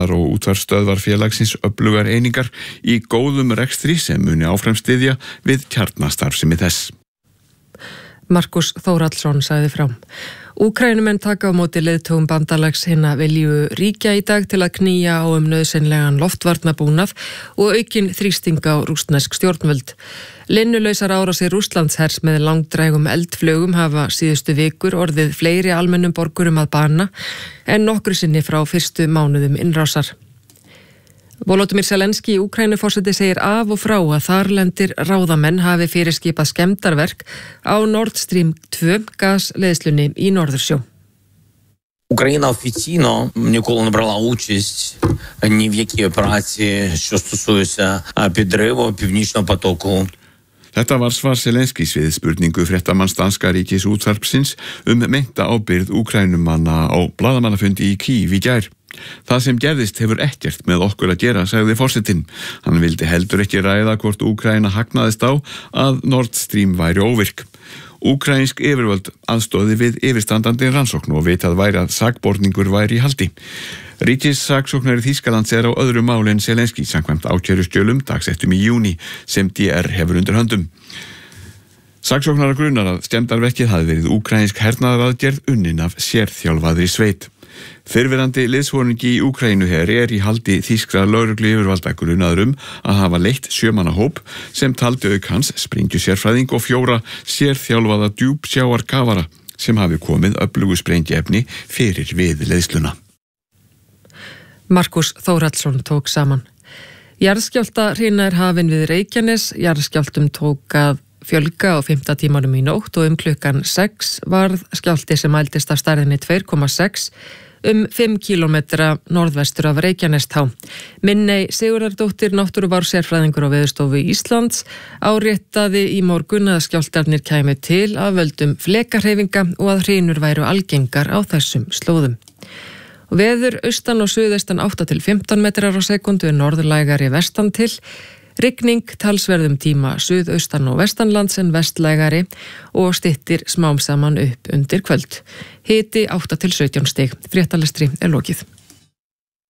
og útvarpsstöðvar félagsins öflugar einingar í góðum rekstri sem muni áfram styðja við kjarnastarfsemi þess. Markus Þórhallsson sagði frá. Úkraínumenn taka á móti leiðtogum bandalags hinna vilju ríkja í dag til að knýja á nauðsynlegan loftvarnabúnað og aukin þrýsting á rússnesk stjórnvöld. Linnulausar árásir Rússlandshers með langdrægum eldflögum hafa síðustu vikur orðið fleiri almennum borgurum að bana en nokkru sinni frá fyrstu mánuðum innrásar. Volodymyr Zelenský, Úkraínuforseti, segir af og frá að þarlendir ráðamenn hafi fyrirskipað skemmdarverk á Nord Stream 2 gasleiðslunni í Norðursjó. Україна офіційно ніколи не брала участь ні в якій операції, що стосується підриву Північного потоку. Þetta var svar Zelenskís við spurningu fréttamanns danska ríkis útvarpsins meinta ábyrgð Úkraínumanna á blaðamannafundi í Kyiv í gær. Það sem gerðist hefur ekkert með okkur að gera, sagði forsetinn. Hann vildi heldur ekki ræða hvort Úkraína hagnaðist á að Nord Stream væri óvirk. Úkraínsk yfirvöld aðstóði við yfirstandandi rannsókn og vitað væri að sakborningur væri í haldi. Ríkissaksóknari Þýskalands á öðru máli en Zelenský samkvæmt ákæruskjölum dagsettum í júní sem DR hefur undir höndum. Saksóknara grunar að skemmdarverkið hafi verið úkraínsk hernaðaraðgerð unnin af sérþjálfaðri sveit. Fyrrverandi liðsforingi í Úkraínuher í haldi þýskra lögreglu yfirvalda grunaður að hafa leitt 7 manna hóp sem taldi auk hans sprengjusérfræðing og 4 sérþjálfaða djúpsjávarkafara sem hafi komið öflugu sprengiefni fyrir við leiðsluna. Markus Þórhallsson tók saman. Jarðskjálftahrina hafin við Reykjanes. Jarðskjálftum tók að fjölga á 5. tímanum í nótt og klukkan 6 varð skjálfti sem mældist af stærðinni 2,6 5 kilometra norðvestur af Reykjanestá. Minney Sigurðardóttir, náttúruvár-sérfræðingur á Veðurstofu Íslands, áréttaði í morgun að skjálftarnir kæmu til af völdum flekahreyfinga og að hrinur væru algengar á þessum slóðum. Veður austan og suðaustan 8 til 15 metrar á sekundu norðlægari vestan til. Rigning talsverðum tíma suðaustan og vestanlands en vestlægari og styttir smám saman upp undir kvöld. Hiti 8 til 17 stig. Fréttalestri lokið.